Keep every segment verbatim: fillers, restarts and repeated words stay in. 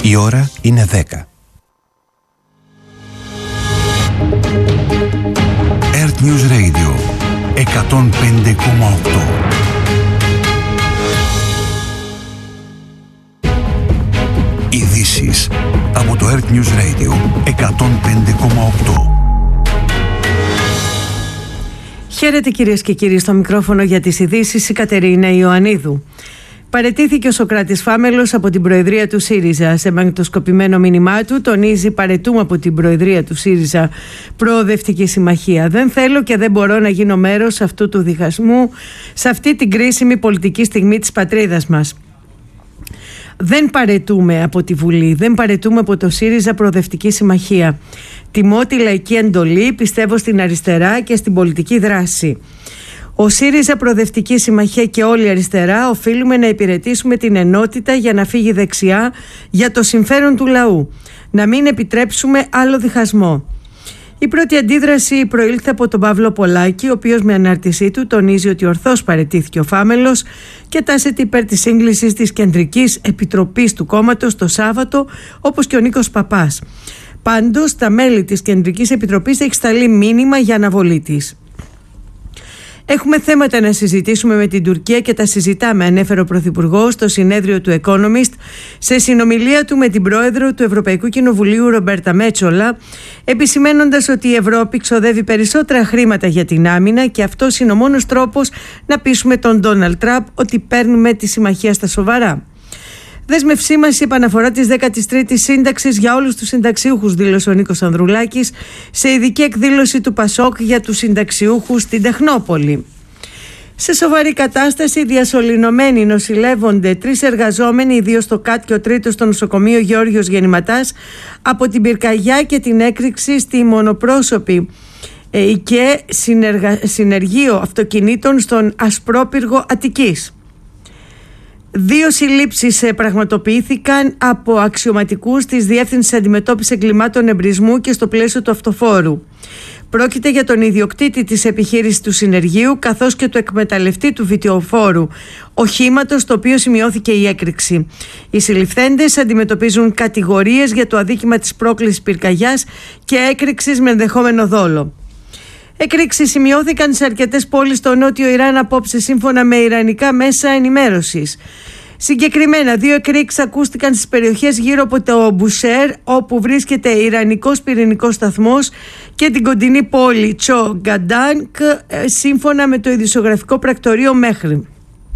Η ώρα είναι δέκα. Earth News Radio εκατόν πέντε κόμμα οκτώ. Ειδήσεις από το Earth News Radio εκατόν πέντε κόμμα οκτώ. Χαίρετε κυρίες και κύριοι, στο μικρόφωνο για τις ειδήσεις η Κατερίνα Ιωαννίδου. Παραιτήθηκε ο Σωκράτης Φάμελος από την Προεδρία του ΣΥΡΙΖΑ. Σε μαγνητοσκοπημένο μήνυμά του τονίζει: παραιτούμε από την Προεδρία του ΣΥΡΙΖΑ Προοδευτική Συμμαχία. Δεν θέλω και δεν μπορώ να γίνω μέρος αυτού του διχασμού σε αυτή την κρίσιμη πολιτική στιγμή της πατρίδας μας. Δεν παραιτούμε από τη Βουλή, δεν παραιτούμε από το ΣΥΡΙΖΑ Προοδευτική Συμμαχία. Τιμώ τη λαϊκή εντολή, πιστεύω στην αριστερά και στην πολιτική δράση. Ο ΣΥΡΙΖΑ Προοδευτική Συμμαχία και όλη η αριστερά οφείλουμε να υπηρετήσουμε την ενότητα για να φύγει δεξιά για το συμφέρον του λαού. Να μην επιτρέψουμε άλλο διχασμό. Η πρώτη αντίδραση προήλθε από τον Παύλο Πολάκη, ο οποίος με ανάρτησή του τονίζει ότι ορθώς παραιτήθηκε ο Φάμελος και τάσεται υπέρ της σύγκλησης της Κεντρικής Επιτροπής του κόμματος το Σάββατο, όπως και ο Νίκος Παπάς. Πάντως, στα μέλη της Κεντρικής Επιτροπής έχει σταλεί μήνυμα για αναβολή της. Έχουμε θέματα να συζητήσουμε με την Τουρκία και τα συζητάμε, ανέφερε ο Πρωθυπουργός στο συνέδριο του Economist σε συνομιλία του με την πρόεδρο του Ευρωπαϊκού Κοινοβουλίου Ρομπέρτα Μέτσολα, επισημένοντας ότι η Ευρώπη ξοδεύει περισσότερα χρήματα για την άμυνα και αυτός είναι ο μόνος τρόπος να πείσουμε τον Ντόναλντ Τραμπ ότι παίρνουμε τη συμμαχία στα σοβαρά. Δέσμευσή μας η επαναφορά της δέκατης τρίτης σύνταξης για όλους τους συνταξιούχους, δήλωσε ο Νίκος Ανδρουλάκης σε ειδική εκδήλωση του Πασόκ για τους συνταξιούχους στην Τεχνόπολη. Σε σοβαρή κατάσταση, διασωληνωμένοι νοσηλεύονται τρεις εργαζόμενοι, οι δύο στο ΚΑΤ και ο τρίτος στο νοσοκομείο Γεώργιος Γεννηματάς, από την πυρκαγιά και την έκρηξη στη μονοπρόσωπη ε, και συνεργα... συνεργείο αυτοκινήτων στον Ασπρόπυργο Αττικής. Δύο συλλήψεις πραγματοποιήθηκαν από αξιωματικούς της Διεύθυνσης Αντιμετώπισης Εγκλημάτων Εμπρισμού και στο πλαίσιο του αυτοφόρου. Πρόκειται για τον ιδιοκτήτη της επιχείρησης του συνεργείου καθώς και του εκμεταλλευτή του βιτιοφόρου οχήματος στο οποίο σημειώθηκε η έκρηξη. Οι συλληφθέντες αντιμετωπίζουν κατηγορίες για το αδίκημα της πρόκλησης πυρκαγιάς και έκρηξης με ενδεχόμενο δόλο. Εκρήξεις σημειώθηκαν σε αρκετές πόλεις στο νότιο Ιράν απόψε, σύμφωνα με ιρανικά μέσα ενημέρωσης. Συγκεκριμένα, δύο εκρήξεις ακούστηκαν στις περιοχές γύρω από το Μπουσέρ, όπου βρίσκεται ιρανικός πυρηνικός σταθμός, και την κοντινή πόλη Τσο Γκαντάνκ, σύμφωνα με το ειδησιογραφικό πρακτορείο Μέχρι.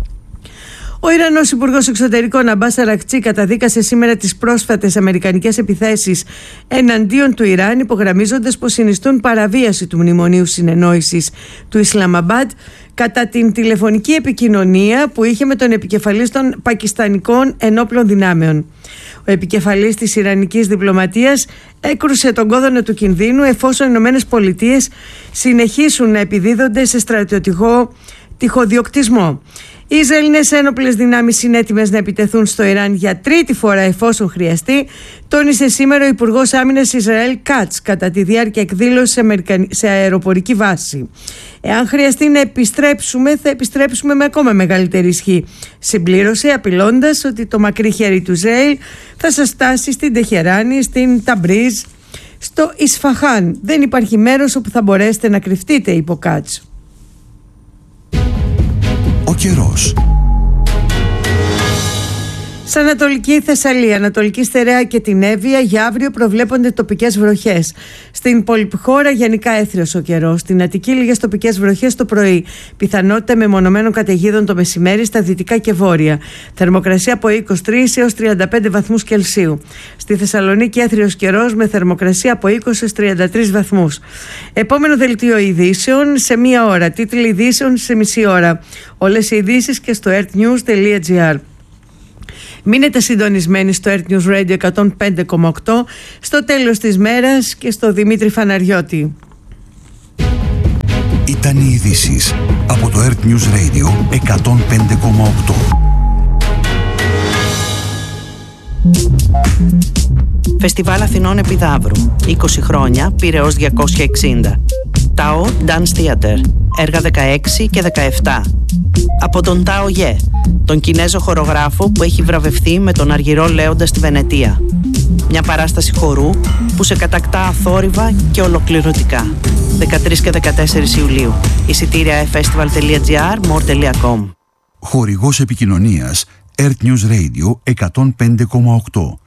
Ο Ιρανός Υπουργός Εξωτερικών Αμπάς Αρακτσί καταδίκασε σήμερα τις πρόσφατες αμερικανικές επιθέσεις εναντίον του Ιράν, υπογραμμίζοντας πως συνιστούν παραβίαση του Μνημονίου Συνεννόησης του Ισλαμαμπάντ κατά την τηλεφωνική επικοινωνία που είχε με τον επικεφαλής των πακιστανικών ενόπλων δυνάμεων. Ο επικεφαλής της Ιρανικής διπλωματίας έκρουσε τον κόδωνα του κινδύνου εφόσον οι Ηνωμένες Πολιτείες συνεχίσουν να επιδίδονται σε στρατιωτικό τυχοδιοκτισμό. Οι Ισραηλινές ένοπλες δυνάμεις είναι έτοιμες να επιτεθούν στο Ιράν για τρίτη φορά εφόσον χρειαστεί, τόνισε σήμερα ο Υπουργός Άμυνας Ισραήλ Κάτς κατά τη διάρκεια εκδήλωσης σε αεροπορική βάση. Εάν χρειαστεί να επιστρέψουμε, θα επιστρέψουμε με ακόμα μεγαλύτερη ισχύ, συμπλήρωσε, απειλώντας ότι το μακρύ χέρι του Ισραήλ θα σας φτάσει στην Τεχεράνη, στην Ταμπρίζ, στο Ισφαχάν. Δεν υπάρχει μέρος όπου θα μπορέσετε να κρυφτείτε, είπε ο Κάτς. Ο καιρός. Στην Ανατολική Θεσσαλία, Ανατολική Στερεά και την Εύβοια για αύριο προβλέπονται τοπικές βροχές. Στην υπόλοιπη γενικά έθριος ο καιρός. Στην Αττική λίγες τοπικές βροχές το πρωί. Πιθανότητα μεμονωμένων καταιγίδων το μεσημέρι στα δυτικά και βόρεια. Θερμοκρασία από είκοσι τρεις έως τριάντα πέντε βαθμούς Κελσίου. Στη Θεσσαλονίκη έθριος καιρός με θερμοκρασία από είκοσι έως τριάντα τρεις βαθμούς. Επόμενο δελτίο ειδήσεων σε μία ώρα. Τίτλοι ειδήσεων σε μισή ώρα. Όλες οι ειδήσεις και στο earthnews τελεία gr. Μείνετε συντονισμένοι στο Earth News Radio εκατόν πέντε κόμμα οκτώ, στο τέλος της μέρας και στο Δημήτρη Φαναριώτη. Ήταν οι ειδήσεις από το Earth News Radio εκατόν πέντε κόμμα οκτώ. Φεστιβάλ Αθηνών Επιδαύρου. είκοσι χρόνια, Πειραιώς διακόσια εξήντα. Τάο Dance Theater. Έργα δεκαέξι και δεκαεπτά. Από τον Τάο Γε, τον Κινέζο χορογράφο που έχει βραβευθεί με τον Αργυρό Λέοντα στη Βενετία. μια παράσταση χορού που σε κατακτά αθόρυβα και ολοκληρωτικά. δεκατρείς και δεκατέσσερις Ιουλίου. Εισιτήρια festival τελεία gr, more τελεία com. Χορηγός επικοινωνίας Earth News Radio εκατόν πέντε κόμμα οκτώ.